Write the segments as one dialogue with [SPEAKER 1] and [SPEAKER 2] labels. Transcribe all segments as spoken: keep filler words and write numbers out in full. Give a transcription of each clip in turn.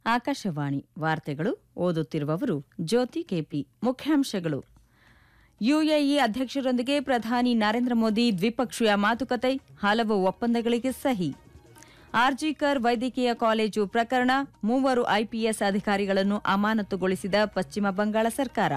[SPEAKER 1] ಆಕಾಶವಾಣಿ ವಾರ್ತೆಗಳು ಓದುತ್ತಿರುವವರು ಜ್ಯೋತಿ ಕೆಪಿ. ಮುಖ್ಯಾಂಶಗಳು. ಯುಎಇ ಅಧ್ಯಕ್ಷರೊಂದಿಗೆ ಪ್ರಧಾನಿ ನರೇಂದ್ರ ಮೋದಿ ದ್ವಿಪಕ್ಷೀಯ ಮಾತುಕತೆ, ಹಲವು ಒಪ್ಪಂದಗಳಿಗೆ ಸಹಿ. ಆರ್ಜಿಕರ್ ವೈದ್ಯಕೀಯ ಕಾಲೇಜು ಪ್ರಕರಣ, ಮೂವರು ಐಪಿಎಸ್ ಅಧಿಕಾರಿಗಳನ್ನು ಅಮಾನತುಗೊಳಿಸಿದ ಪಶ್ಚಿಮ ಬಂಗಾಳ ಸರ್ಕಾರ.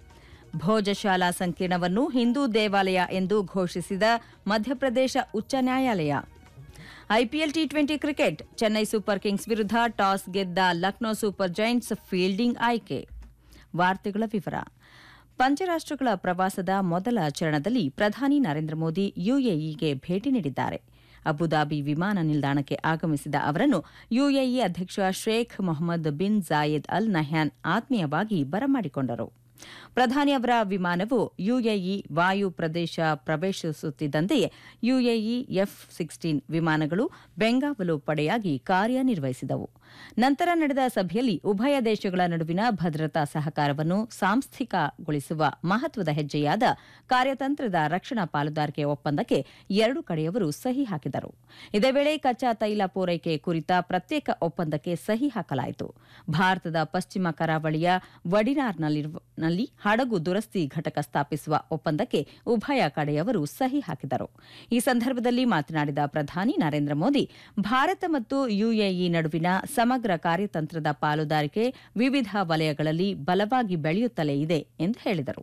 [SPEAKER 1] ಭೋಜಶಾಲಾ ಸಂಕೀರ್ಣವನ್ನು ಹಿಂದೂ ದೇವಾಲಯ ಎಂದು ಘೋಷಿಸಿದ ಮಧ್ಯಪ್ರದೇಶ ಉಚ್ಚ ನ್ಯಾಯಾಲಯ. IPL T twenty cricket, Chennai super Kings ವಿರುದ್ಧ ಟಾಸ್ ಗೆದ್ದ ಲಕ್ನೋ ಸೂಪರ್ ಜೈಂಟ್ಸ್ ಫೀಲ್ಡಿಂಗ್ ಆಯ್ಕೆ. ವಾರ್ತೆಗಳ ವಿವರ. ಪಂಚರಾಷ್ಟ್ರಗಳ ಪ್ರವಾಸದ ಮೊದಲ ಚರಣದಲ್ಲಿ ಪ್ರಧಾನಿ ನರೇಂದ್ರ ಮೋದಿ ಯುಎಇಗೆ ಭೇಟಿ ನೀಡಿದ್ದಾರೆ. ಅಬುದಾಬಿ ವಿಮಾನ ನಿಲ್ದಾಣಕ್ಕೆ ಆಗಮಿಸಿದ ಅವರನ್ನು ಯುಎಇ ಅಧ್ಯಕ್ಷ Sheikh Mohammed bin Zayed Al Nahyan ಆತ್ಮೀಯವಾಗಿ ಬರಮಾಡಿಕೊಂಡರು. ಪ್ರಧಾನಿ ಅವರ ವಿಮಾನವು ಯುಎಇ ವಾಯು ಪ್ರದೇಶ ಪ್ರವೇಶಿಸುತ್ತಿದ್ದಂತೆಯೇ ಯುಎಇ ಎಫ್ ಸಿಕ್ಸ್ಟೀನ್ ವಿಮಾನಗಳು ಬೆಂಗಾವಲು ಪಡೆಯಾಗಿ ಕಾರ್ಯನಿರ್ವಹಿಸಿದವು. ನಂತರ ನಡೆದ ಸಭೆಯಲ್ಲಿ ಉಭಯ ದೇಶಗಳ ನಡುವಿನ ಭದ್ರತಾ ಸಹಕಾರವನ್ನು ಸಾಂಸ್ಥಿಕಗೊಳಿಸುವ ಮಹತ್ವದ ಹೆಜ್ಜೆಯಾದ ಕಾರ್ಯತಂತ್ರದ ರಕ್ಷಣಾ ಪಾಲುದಾರಿಕೆ ಒಪ್ಪಂದಕ್ಕೆ ಎರಡು ಕಡೆಯವರು ಸಹಿ ಹಾಕಿದರು. ಇದೇ ವೇಳೆ ಕಚ್ಚಾ ತೈಲ ಪೂರೈಕೆ ಕುರಿತ ಪ್ರತ್ಯೇಕ ಒಪ್ಪಂದಕ್ಕೆ ಸಹಿ ಹಾಕಲಾಯಿತು. ಭಾರತದ ಪಶ್ಚಿಮ ಕರಾವಳಿಯ ವಡಿನಾರ್ನಲ್ಲಿ ಹಡಗು ದುರಸ್ತಿ ಘಟಕ ಸ್ಥಾಪಿಸುವ ಒಪ್ಪಂದಕ್ಕೆ ಉಭಯ ಕಡೆಯವರು ಸಹಿ ಹಾಕಿದರು. ಈ ಸಂದರ್ಭದಲ್ಲಿ ಮಾತನಾಡಿದ ಪ್ರಧಾನಿ ನರೇಂದ್ರ ಮೋದಿ, ಭಾರತ ಮತ್ತು ಯುಎಇ ನಡುವಿನ ಸಮಗ್ರ ಕಾರ್ಯತಂತ್ರದ ಪಾಲುದಾರಿಕೆ ವಿವಿಧ ವಲಯಗಳಲ್ಲಿ ಬಲವಾಗಿ ಬೆಳೆಯುತ್ತಲೇ ಇದೆ ಎಂದು ಹೇಳಿದರು.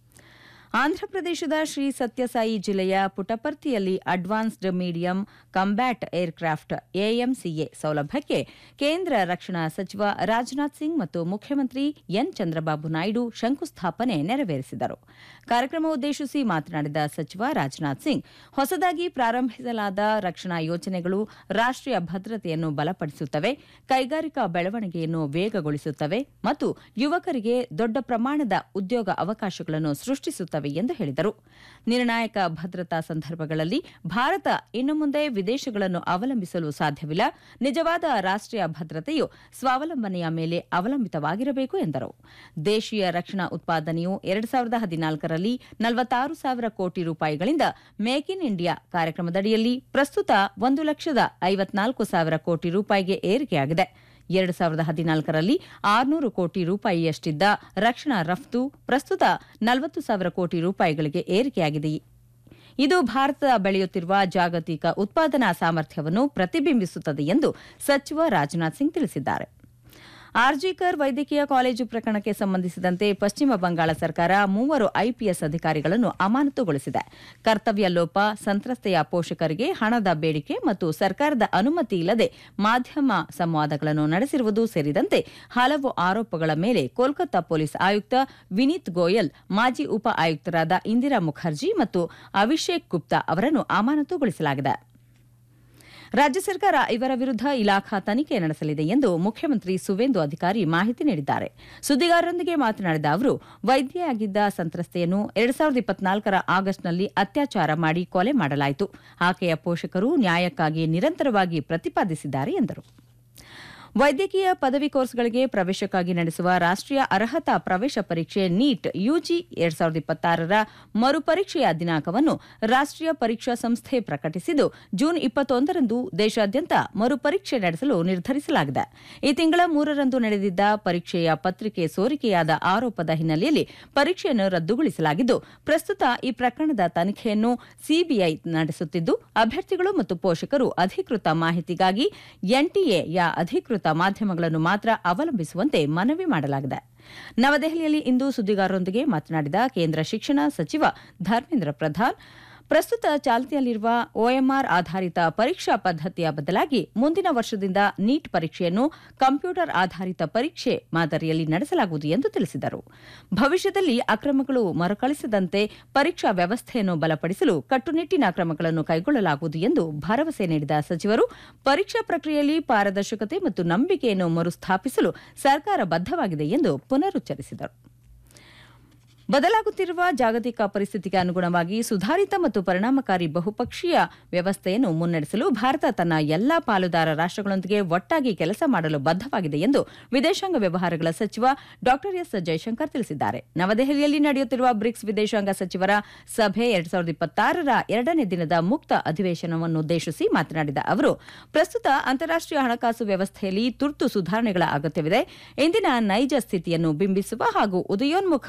[SPEAKER 1] ಆಂಧ್ರಪ್ರದೇಶದ ಶ್ರೀ ಸತ್ಯಸಾಯಿ ಜಿಲ್ಲೆಯ ಪುಟಪರ್ತಿಯಲ್ಲಿ advanced medium combat aircraft AMCA ಸೌಲಭ್ಯಕ್ಕೆ ಕೇಂದ್ರ ರಕ್ಷಣಾ ಸಚಿವ ರಾಜನಾಥ್ ಸಿಂಗ್ ಮತ್ತು ಮುಖ್ಯಮಂತ್ರಿ ಎನ್ ಚಂದ್ರಬಾಬು ನಾಯ್ಡು ಶಂಕುಸ್ಥಾಪನೆ ನೆರವೇರಿಸಿದರು. ಕಾರ್ಯಕ್ರಮ ಉದ್ದೇಶಿಸಿ ಮಾತನಾಡಿದ ಸಚಿವ ರಾಜನಾಥ್ ಸಿಂಗ್, ಹೊಸದಾಗಿ ಪ್ರಾರಂಭಿಸಲಾದ ರಕ್ಷಣಾ ಯೋಜನೆಗಳು ರಾಷ್ಟೀಯ ಭದ್ರತೆಯನ್ನು ಬಲಪಡಿಸುತ್ತವೆ, ಕೈಗಾರಿಕಾ ಬೆಳವಣಿಗೆಯನ್ನು ವೇಗಗೊಳಿಸುತ್ತವೆ ಮತ್ತು ಯುವಕರಿಗೆ ದೊಡ್ಡ ಪ್ರಮಾಣದ ಉದ್ಯೋಗ ಅವಕಾಶಗಳನ್ನು ಸೃಷ್ಟಿಸುತ್ತವೆ ಎಂದು ಹೇಳಿದರು. ನಿರ್ಣಾಯಕ ಭದ್ರತಾ ಸಂದರ್ಭಗಳಲ್ಲಿ ಭಾರತ ಇನ್ನು ಮುಂದೆ ವಿದೇಶಗಳನ್ನು ಅವಲಂಬಿಸಲು ಸಾಧ್ಯವಿಲ್ಲ. ನಿಜವಾದ ರಾಷ್ಟೀಯ ಭದ್ರತೆಯು ಸ್ವಾವಲಂಬನೆಯ ಮೇಲೆ ಅವಲಂಬಿತವಾಗಿರಬೇಕು ಎಂದರು. ದೇಶೀಯ ರಕ್ಷಣಾ ಉತ್ಪಾದನೆಯು ಎರಡು ಸಾವಿರದ ಹದಿನಾಲ್ಕರಲ್ಲಿ ನಲವತ್ತಾರು ಸಾವಿರ ಕೋಟಿ ರೂಪಾಯಿಗಳಿಂದ ಮೇಕ್ ಇನ್ ಇಂಡಿಯಾ ಕಾರ್ಯಕ್ರಮದಡಿಯಲ್ಲಿ ಪ್ರಸ್ತುತ ಒಂದು ಲಕ್ಷದ ಐವತ್ನಾಲ್ಕು ಸಾವಿರ ಕೋಟಿ ರೂಪಾಯಿಗೆ ಏರಿಕೆಯಾಗಿದೆ. ಎರಡು ಸಾವಿರದ ಹದಿನಾಲ್ಕರಲ್ಲಿ ಆರುನೂರು ಕೋಟಿ ರೂಪಾಯಿಯಷ್ಟಿದ್ದ ರಕ್ಷಣಾ ರಫ್ತು ಪ್ರಸ್ತುತ ನಲವತ್ತು ಸಾವಿರ ಕೋಟಿ ರೂಪಾಯಿಗಳಿಗೆ ಏರಿಕೆಯಾಗಿದೆ. ಇದು ಭಾರತ ಬೆಳೆಯುತ್ತಿರುವ ಜಾಗತಿಕ ಉತ್ಪಾದನಾ ಸಾಮರ್ಥ್ಯವನ್ನು ಪ್ರತಿಬಿಂಬಿಸುತ್ತದೆ ಎಂದು ಸಚಿವ ರಾಜನಾಥ್ ಸಿಂಗ್ ತಿಳಿಸಿದ್ದಾರೆ. ಆರ್ಜಿಕರ್ ವೈದ್ಯಕೀಯ ಕಾಲೇಜು ಪ್ರಕರಣಕ್ಕೆ ಸಂಬಂಧಿಸಿದಂತೆ ಪಶ್ಚಿಮ ಬಂಗಾಳ ಸರ್ಕಾರ ಮೂವರು ಐಪಿಎಸ್ ಅಧಿಕಾರಿಗಳನ್ನು ಅಮಾನತುಗೊಳಿಸಿದೆ. ಕರ್ತವ್ಯ ಲೋಪ, ಸಂತ್ರಸ್ತೆಯ ಪೋಷಕರಿಗೆ ಹಣದ ಬೇಡಿಕೆ ಮತ್ತು ಸರ್ಕಾರದ ಅನುಮತಿ ಇಲ್ಲದೆ ಮಾಧ್ಯಮ ಸಂವಾದಗಳನ್ನು ನಡೆಸಿರುವುದು ಸೇರಿದಂತೆ ಹಲವು ಆರೋಪಗಳ ಮೇಲೆ ಕೋಲ್ಕತ್ತಾ ಪೊಲೀಸ್ ಆಯುಕ್ತ ವಿನೀತ್ ಗೋಯಲ್, ಮಾಜಿ ಉಪ ಆಯುಕ್ತರಾದ ಇಂದಿರಾ ಮುಖರ್ಜಿ ಮತ್ತು ಅಭಿಷೇಕ್ ಗುಪ್ತಾ ಅವರನ್ನು ಅಮಾನತುಗೊಳಿಸಲಾಗಿದೆ. ರಾಜ್ಯ ಸರ್ಕಾರ ಇವರ ವಿರುದ್ಧ ಇಲಾಖಾ ತನಿಖೆ ನಡೆಸಲಿದೆ ಎಂದು ಮುಖ್ಯಮಂತ್ರಿ ಸುವೇಂದು ಅಧಿಕಾರಿ ಮಾಹಿತಿ ನೀಡಿದ್ದಾರೆ. ಸುದ್ದಿಗಾರರೊಂದಿಗೆ ಮಾತನಾಡಿದ ಅವರು, ವೈದ್ಯೆಯಾಗಿದ್ದ ಸಂತ್ರಸ್ತೆಯನ್ನು ಎರಡು ಸಾವಿರದ ಇಪ್ಪತ್ನಾಲ್ಕರ ಆಗಸ್ಟ್ನಲ್ಲಿ ಅತ್ಯಾಚಾರ ಮಾಡಿ ಕೊಲೆ ಮಾಡಲಾಯಿತು. ಆಕೆಯ ಪೋಷಕರು ನ್ಯಾಯಕ್ಕಾಗಿ ನಿರಂತರವಾಗಿ ಪ್ರತಿಪಾದಿಸಿದ್ದಾರೆ ಎಂದರು. ವೈದ್ಯಕೀಯ ಪದವಿ ಕೋರ್ಸ್ಗಳಿಗೆ ಪ್ರವೇಶಕ್ಕಾಗಿ ನಡೆಸುವ ರಾಷ್ಟೀಯ ಅರ್ಹತಾ ಪ್ರವೇಶ ಪರೀಕ್ಷೆ ನೀಟ್ ಯುಜಿ ಎರಡ್ ಸಾವಿರದ ಇಪ್ಪತ್ತಾರರ ಮರುಪರೀಕ್ಷೆಯ ದಿನಾಂಕವನ್ನು ರಾಷ್ಟೀಯ ಪರೀಕ್ಷಾ ಸಂಸ್ಥೆ ಪ್ರಕಟಿಸಿದ್ದು, ಜೂನ್ ಇಪ್ಪತ್ತೊಂದರಂದು ದೇಶಾದ್ಯಂತ ಮರುಪರೀಕ್ಷೆ ನಡೆಸಲು ನಿರ್ಧರಿಸಲಾಗಿದೆ. ಈ ತಿಂಗಳ ಮೂರರಂದು ನಡೆದಿದ್ದ ಪರೀಕ್ಷೆಯ ಪತ್ರಿಕೆ ಸೋರಿಕೆಯಾದ ಆರೋಪದ ಹಿನ್ನೆಲೆಯಲ್ಲಿ ಪರೀಕ್ಷೆಯನ್ನು ರದ್ದುಗೊಳಿಸಲಾಗಿದ್ದು, ಪ್ರಸ್ತುತ ಈ ಪ್ರಕರಣದ ತನಿಖೆಯನ್ನು ಸಿಬಿಐ ನಡೆಸುತ್ತಿದ್ದು, ಅಭ್ಯರ್ಥಿಗಳು ಮತ್ತು ಪೋಷಕರು ಅಧಿಕೃತ ಮಾಹಿತಿಗಾಗಿ ಎನ್ಟಿಎಯ ಅಧಿಕೃತ ಮಾಧ್ಯಮಗಳನ್ನು ಮಾತ್ರ ಅವಲಂಬಿಸುವಂತೆ ಮನವಿ ಮಾಡಲಾಗಿದೆ. ನವದೆಹಲಿಯಲ್ಲಿ ಇಂದು ಸುದ್ದಿಗಾರರೊಂದಿಗೆ ಮಾತನಾಡಿದ ಕೇಂದ್ರ ಶಿಕ್ಷಣ ಸಚಿವ ಧರ್ಮೇಂದ್ರ ಪ್ರಧಾನ್, ಪ್ರಸ್ತುತ ಚಾಲ್ತಿಯಲ್ಲಿರುವ ಒಎಂಆರ್ ಆಧಾರಿತ ಪರೀಕ್ಷಾ ಪದ್ದತಿಯ ಬದಲಾಗಿ ಮುಂದಿನ ವರ್ಷದಿಂದ ನೀಟ್ ಪರೀಕ್ಷೆಯನ್ನು ಕಂಪ್ಯೂಟರ್ ಆಧಾರಿತ ಪರೀಕ್ಷೆ ಮಾದರಿಯಲ್ಲಿ ನಡೆಸಲಾಗುವುದು ಎಂದು ತಿಳಿಸಿದರು. ಭವಿಷ್ಯದಲ್ಲಿ ಅಕ್ರಮಗಳು ಮರುಕಳಿಸದಂತೆ ಪರೀಕ್ಷಾ ವ್ಯವಸ್ಥೆಯನ್ನು ಬಲಪಡಿಸಲು ಕಟ್ಟುನಿಟ್ಟಿನ ಕ್ರಮಗಳನ್ನು ಕೈಗೊಳ್ಳಲಾಗುವುದು ಎಂದು ಭರವಸೆ ನೀಡಿದ ಸಚಿವರು, ಪರೀಕ್ಷಾ ಪ್ರಕ್ರಿಯೆಯಲ್ಲಿ ಪಾರದರ್ಶಕತೆ ಮತ್ತು ನಂಬಿಕೆಯನ್ನು ಮರುಸ್ಥಾಪಿಸಲು ಸರ್ಕಾರ ಬದ್ಧವಾಗಿದೆ ಎಂದು ಪುನರುಚ್ಚರಿಸಿದರು. ಬದಲಾಗುತ್ತಿರುವ ಜಾಗತಿಕ ಪರಿಸ್ಥಿತಿಗೆ ಅನುಗುಣವಾಗಿ ಸುಧಾರಿತ ಮತ್ತು ಪರಿಣಾಮಕಾರಿ ಬಹುಪಕ್ಷೀಯ ವ್ಯವಸ್ಥೆಯನ್ನು ಮುನ್ನಡೆಸಲು ಭಾರತ ತನ್ನ ಎಲ್ಲಾ ಪಾಲುದಾರ ರಾಷ್ಟಗಳೊಂದಿಗೆ ಒಟ್ಟಾಗಿ ಕೆಲಸ ಮಾಡಲು ಬದ್ಧವಾಗಿದೆ ಎಂದು ವಿದೇಶಾಂಗ ವ್ಯವಹಾರಗಳ ಸಚಿವ ಡಾ ಎಸ್ ಜೈಶಂಕರ್ ತಿಳಿಸಿದ್ದಾರೆ. ನವದೆಹಲಿಯಲ್ಲಿ ನಡೆಯುತ್ತಿರುವ ಬ್ರಿಕ್ಸ್ ವಿದೇಶಾಂಗ ಸಚಿವರ ಸಭೆ ಎರಡ್ ಸಾವಿರದ ಇಪ್ಪತ್ತಾರರ ಎರಡನೇ ದಿನದ ಮುಕ್ತ ಅಧಿವೇಶನವನ್ನುದ್ದೇಶಿಸಿ ಮಾತನಾಡಿದ ಅವರು, ಪ್ರಸ್ತುತ ಅಂತಾರಾಷ್ಟೀಯ ಹಣಕಾಸು ವ್ಯವಸ್ಥೆಯಲ್ಲಿ ತುರ್ತು ಸುಧಾರಣೆಗಳ ಅಗತ್ಯವಿದೆ. ಇಂದಿನ ನೈಜ ಸ್ಥಿತಿಯನ್ನು ಬಿಂಬಿಸುವ ಹಾಗೂ ಉದಯೋನ್ಮುಖ